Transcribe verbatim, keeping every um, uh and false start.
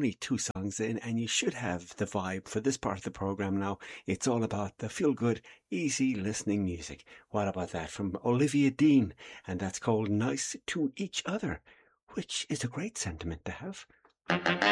only two songs in, and you should have the vibe for this part of the program now. It's all about the feel-good, easy listening music. What about that from Olivia Dean? And that's called Nice to Each Other, which is a great sentiment to have.